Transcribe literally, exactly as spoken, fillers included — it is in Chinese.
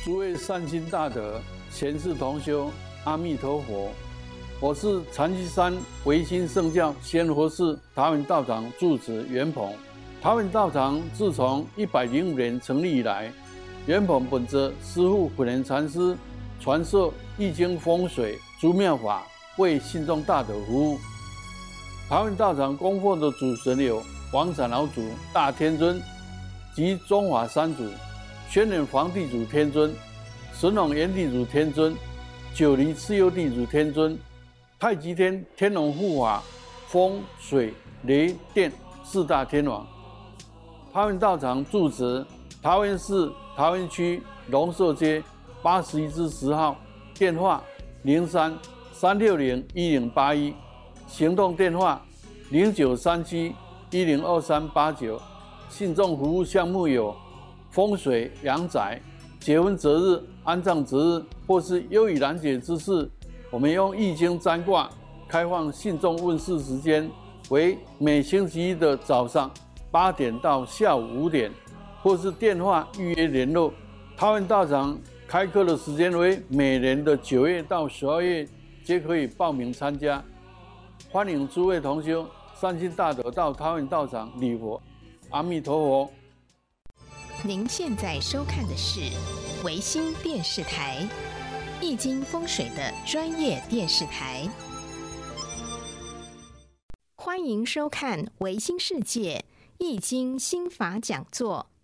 诸位善心大德、贤士同修，阿弥陀佛！我是禅机山唯心圣教仙佛寺桃园道场住持袁鹏。桃园道场自从一百零五年成立以来，袁鹏本着师父普贤禅师传授易经风水诸妙法，为信众大德服务。桃园道场供奉的主神有王长老祖、大天尊及中华三祖、轩辕皇地祖天尊、神农炎地祖天尊、九黎蚩尤地祖天尊、太极天天龙护法、风水雷电四大天王。桃园道场住址桃园市桃园区龙寿街八十一之十号，电话零三三六零一零八一，行动电话零九三七一零二三八九。信众服务项目有风水、阳宅、结婚择日、安葬择日，或是忧郁难解之事，我们用易经占卦开放信众问事时间为每星期一的早上八点到下午五点，或是电话预约联络。桃园道场开课的时间为每年的九月到十二月，皆可以报名参加。欢迎诸位同修善心大德到桃园道场礼佛。阿弥陀佛。 您现在收看的是维新电视台易经风水的专业电视台，欢迎收看维新世界易经心法讲座。